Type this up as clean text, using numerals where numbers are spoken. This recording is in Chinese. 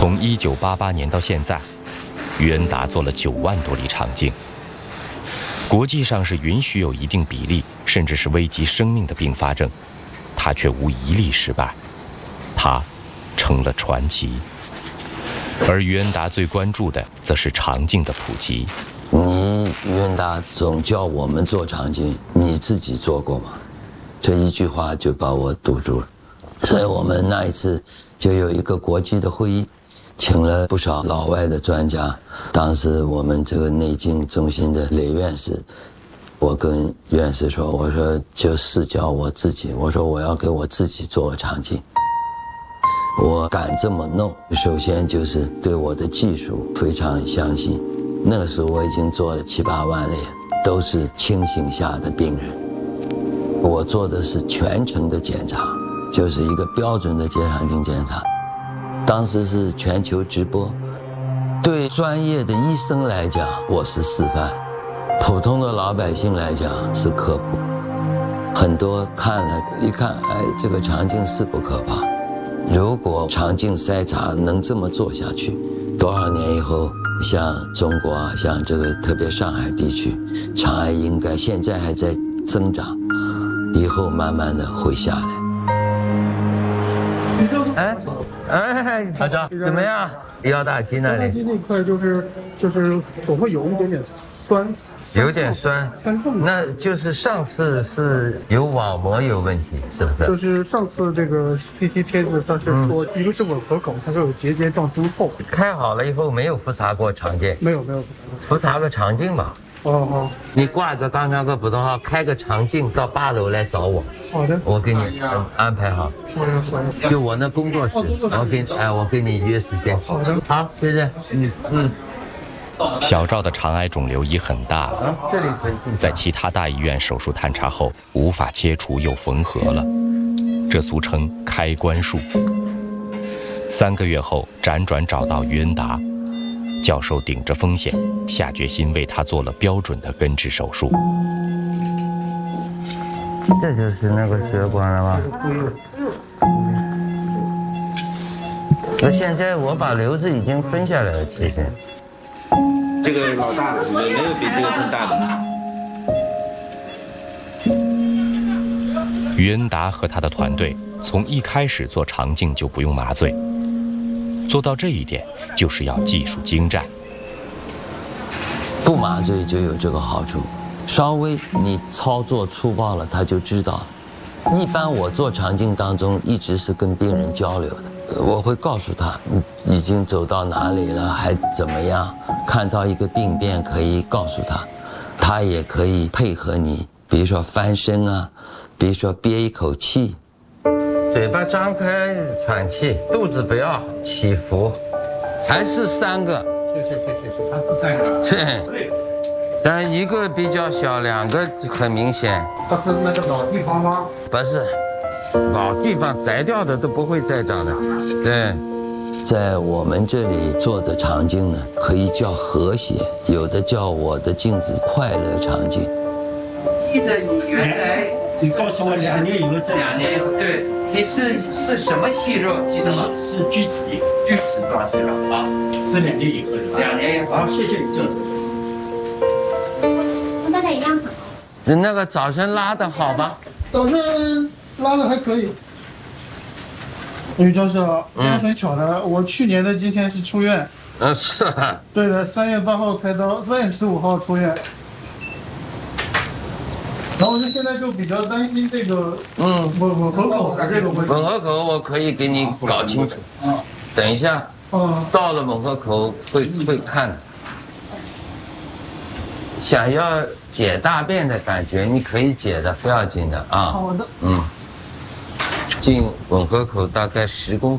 从1988年到现在，于恩达做了9万多例肠镜。国际上是允许有一定比例，甚至是危及生命的并发症，他却无一例失败，他成了传奇。而于恩达最关注的，则是肠镜的普及。 于恩达总叫我们做肠镜，你自己做过吗？这一句话就把我堵住了。所以我们那一次就有一个国际的会议，请了不少老外的专家。当时我们这个内镜中心的雷院士，我跟院士说，我说就试教我自己，我说我要给我自己做个肠镜。我敢这么弄，首先就是对我的技术非常相信。那个时候我已经做了7、8万例，都是清醒下的病人。我做的是全程的检查，就是一个标准的结肠镜检查。当时是全球直播，对专业的医生来讲我是示范，普通的老百姓来讲是科普。很多看了一看，哎，这个肠镜是不可怕。如果肠镜筛查能这么做下去，多少年以后，像中国啊，像这个特别上海地区，肠癌应该现在还在增长，以后慢慢的会下来。 大家怎么样？腰大肌那里？ 腰大肌那块就是总会有一点点酸， 有点酸。那就是上次是有网膜有问题，是不是？ 就是上次这个 CT 贴子，它是说一个是吻合口，它是有结节状增厚。 开好了以后没有复查过肠镜？ 没有。 复查个肠镜吧。 哦。你挂个刚刚个普通号，开个肠镜到8楼来找我。 好的。 我给你安排好。就我那工作室，我给你约时间。 好的。 好，谢谢。 小赵的肠癌肿瘤已很大了，在其他大医院手术探查后无法切除又缝合了，这俗称开关术。3个月后辗转找到于恩达教授，顶着风险下决心为他做了标准的根治手术。 这就是那个血管了吗？那现在我把瘤子已经分下来了，其实。 这个老大的，没有比这个更大的。 于恩达和他的团队从一开始做肠镜就不用麻醉，做到这一点就是要技术精湛。 不麻醉就有这个好处，稍微你操作粗暴了他就知道了。一般我做肠镜当中一直是跟病人交流的，我会告诉他已经走到哪里了，还怎么样，看到一个病变可以告诉他，他也可以配合你，比如说翻身啊，比如说憋一口气， 嘴巴张开喘气，肚子不要起伏，还是3个。 是，它是3个。 对，但一个比较小，2个很明显。 它是那个老地方吗？ 不是，老地方摘掉的都不会再长的。对， 在我们这里做的肠镜呢，可以叫和谐，有的叫我的镜子快乐肠镜。 记得你原来你告诉我2年以后这 2年对，你是什么息肉？记得吗？ 是锯齿状息肉啊，是2年以后的。 2年以后。 好，谢谢你，郑主席。 跟大家一样好。 那个早晨拉的好吧？ 早晨拉的还可以。于教授，很巧的，我去年的今天是出院。 是啊。 对的，3月8号开刀，3月15号出院。然后我现在就比较担心这个吻合口的这个问题。 吻合口我可以给你搞清楚。等一下。到了吻合口会看的。想要解大便的感觉，你可以解的，不要紧的啊。 好的。 进吻合口大概10公分。